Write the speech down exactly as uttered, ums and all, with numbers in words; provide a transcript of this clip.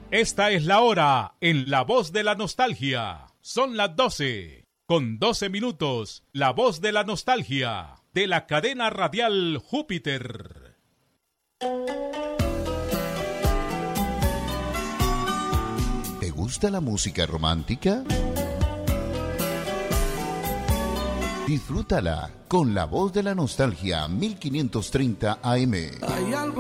Esta es la hora en La Voz de la Nostalgia. Son las doce, con doce minutos. La Voz de la Nostalgia, de la cadena radial Júpiter. ¿Te gusta la música romántica? Disfrútala con La Voz de la Nostalgia, mil quinientos treinta A M.